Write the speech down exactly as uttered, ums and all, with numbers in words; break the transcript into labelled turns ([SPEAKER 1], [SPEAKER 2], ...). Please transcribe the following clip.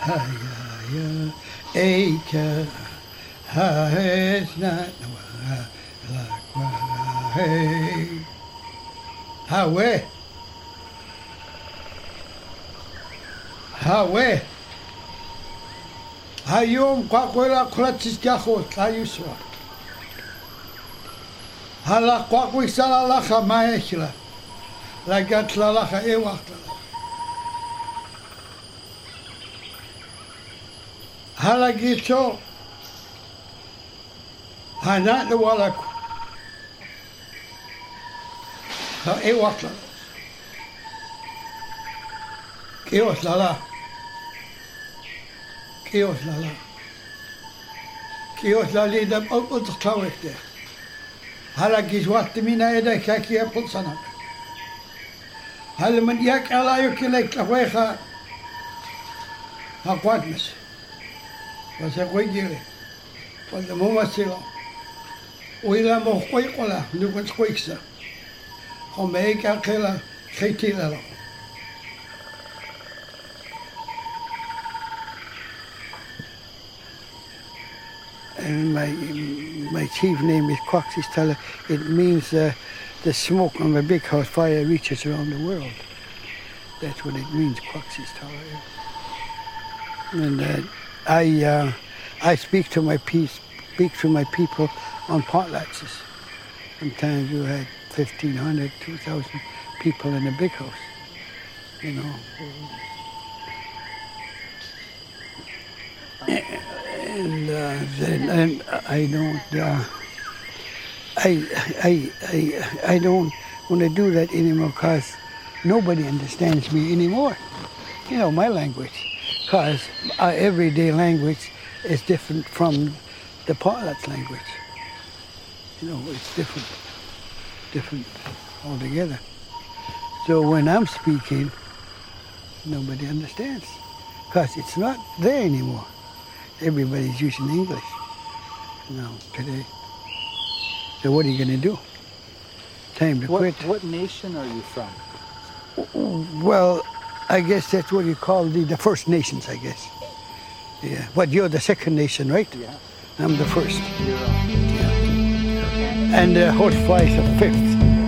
[SPEAKER 1] Haya Eka Haesna Lakwahe Hawe Hawe Hayom Kwakwela Klatiskachot Ayuswa Hala Kwakwisala Lacha Maechla Lagatla Lacha Ewachla Hala Gito Hanat the Wallach Ewachla Kios Lala Kios Lala Kios Lali the Output Tawik there. Hala Gizwat the Mina Eda Kaki Pulsana Halaman Yak Alayukilek Laweha Aquadness was a wiggy was the Momasilo Willa Moquila, Nukan Squeaksa Homeka Killa Kaitila. And my my chief name is Quaxis Teller. It means uh, the smoke from a big house fire reaches around the world. That's what it means, Quaxis Teller. And uh, I uh, I speak to my peace, speak to my people on potlatches. Sometimes you had fifteen hundred, two thousand people in a big house, you know. And uh, then and I don't, uh, I, I, I, I don't want to do that anymore because nobody understands me anymore. You know, my language, because our everyday language is different from the potlatch language. You know, it's different, different altogether. So when I'm speaking, nobody understands because it's not there anymore. Everybody's using English now today. So what are you going to do? Time to
[SPEAKER 2] what,
[SPEAKER 1] quit.
[SPEAKER 2] What nation are you from?
[SPEAKER 1] Well, I guess that's what you call the, the First Nations, I guess. Yeah. But you're the second nation, right?
[SPEAKER 2] Yeah.
[SPEAKER 1] I'm the first.
[SPEAKER 2] You're on.
[SPEAKER 1] Yeah. And uh, Horsefice the fifth.